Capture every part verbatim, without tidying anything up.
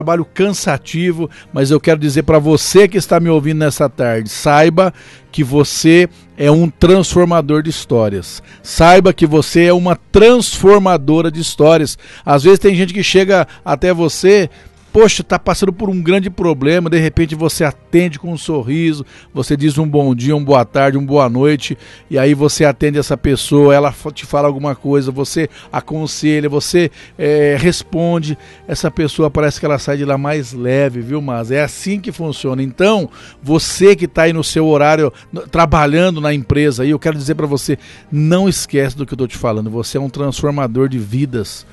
trabalho cansativo, mas eu quero dizer para você que está me ouvindo nessa tarde, saiba que você é um transformador de histórias. Saiba que você é uma transformadora de histórias. Às vezes tem gente que chega até você, poxa, está passando por um grande problema, de repente você atende com um sorriso, você diz um bom dia, uma boa tarde, uma boa noite, e aí você atende essa pessoa, ela te fala alguma coisa, você aconselha, você é, responde, essa pessoa parece que ela sai de lá mais leve, viu, mas é assim que funciona. Então, você que está aí no seu horário, trabalhando na empresa, aí eu quero dizer para você, não esquece do que eu estou te falando, você é um transformador de vidas.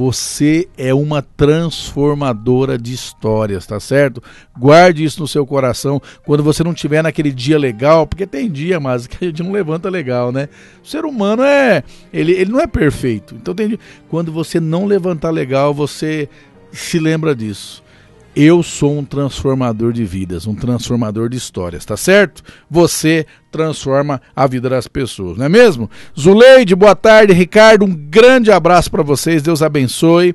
Você é uma transformadora de histórias, tá certo? Guarde isso no seu coração quando você não estiver naquele dia legal, porque tem dia, mas que a gente não levanta legal, né? O ser humano é, ele, ele não é perfeito. Então tem dia, quando você não levantar legal, você se lembra disso. Eu sou um transformador de vidas, um transformador de histórias, tá certo? Você transforma a vida das pessoas, não é mesmo? Zuleide, boa tarde. Ricardo, um grande abraço para vocês, Deus abençoe.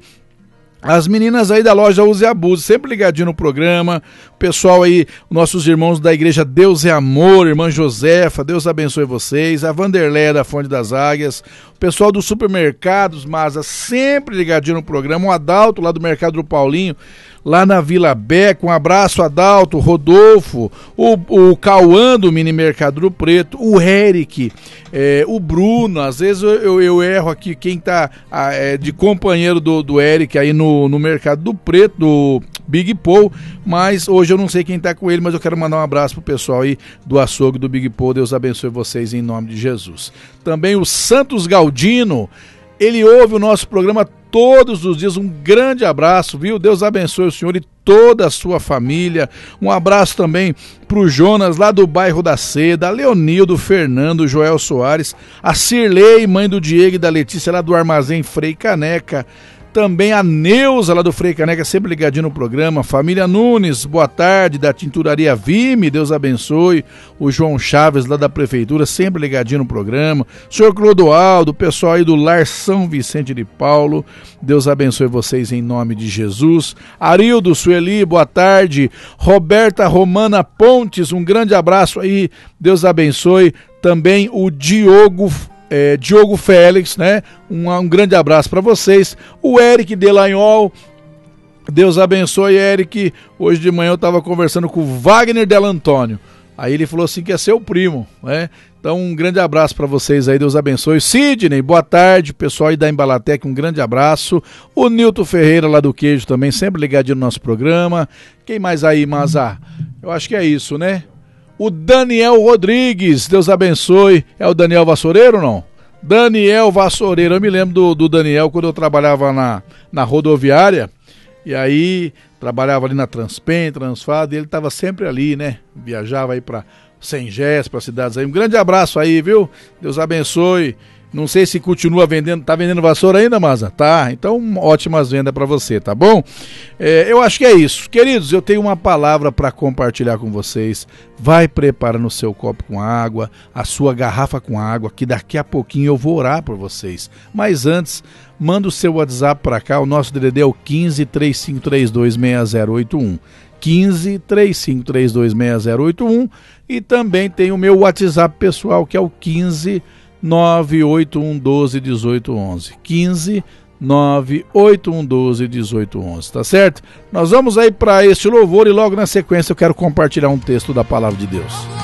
As meninas aí da loja Use e Abuse, sempre ligadinho no programa. O pessoal aí, nossos irmãos da igreja Deus é Amor, irmã Josefa, Deus abençoe vocês. A Vanderléia da Fonte das Águias. O pessoal dos supermercados, Maza, sempre ligadinho no programa. O Adalto lá do Mercado do Paulinho, lá na Vila Beca. Um abraço, Adalto, Rodolfo, o, o Cauã do Mini Mercado do Preto, o Eric, é, o Bruno. Às vezes eu, eu, eu erro aqui quem tá é, de companheiro do, do Eric aí no, no Mercado do Preto, do Big Paul, mas hoje eu não sei quem tá com ele, mas eu quero mandar um abraço pro pessoal aí do açougue do Big Paul. Deus abençoe vocês em nome de Jesus. Também o Santos Galdino, ele ouve o nosso programa todos os dias. Um grande abraço, viu? Deus abençoe o senhor e toda a sua família. Um abraço também pro Jonas lá do bairro da Seda, a Leonildo, Fernando, Joel Soares, a Cirlei, mãe do Diego e da Letícia lá do Armazém Frei Caneca. Também a Neuza lá do Frei Caneca, sempre ligadinho no programa. Família Nunes, boa tarde, da Tinturaria Vime, Deus abençoe. O João Chaves lá da Prefeitura, sempre ligadinho no programa. O senhor Clodoaldo, o pessoal aí do Lar São Vicente de Paulo, Deus abençoe vocês em nome de Jesus. Arildo, Sueli, boa tarde. Roberta Romana Pontes, um grande abraço aí, Deus abençoe. Também o Diogo É, Diogo Félix, né? Um, um grande abraço para vocês. O Eric Delanhol, Deus abençoe, Eric. Hoje de manhã eu estava conversando com o Wagner Del Antônio. Aí ele falou assim que é seu primo, né? Então um grande abraço para vocês aí, Deus abençoe. Sidney, boa tarde, pessoal aí da Embalatec, um grande abraço. O Nilton Ferreira lá do Queijo também, sempre ligadinho no nosso programa. Quem mais aí, Mazá? Eu acho que é isso, né? O Daniel Rodrigues, Deus abençoe. É o Daniel Vassoureiro ou não? Daniel Vassoureiro, eu me lembro do, do Daniel quando eu trabalhava na, na rodoviária. E aí, trabalhava ali na Transpen, Transfado, e ele estava sempre ali, né? Viajava aí para Sengés, para cidades aí. Um grande abraço aí, viu? Deus abençoe. Não sei se continua vendendo, tá vendendo vassoura ainda, Maza? Tá, então ótimas vendas para você, tá bom? É, eu acho que é isso. Queridos, eu tenho uma palavra para compartilhar com vocês. Vai preparando o seu copo com água, a sua garrafa com água, que daqui a pouquinho eu vou orar por vocês. Mas antes, manda o seu WhatsApp para cá, o nosso D D D é o quinze, três cinco três dois, seis zero oito um. quinze, três cinco três dois, seis zero oito um. E também tem o meu WhatsApp pessoal, que é o quinze, nove oito um doze, dezoito onze. quinze, nove oito um doze, dezoito onze, tá certo? Nós vamos aí para este louvor e logo na sequência eu quero compartilhar um texto da Palavra de Deus.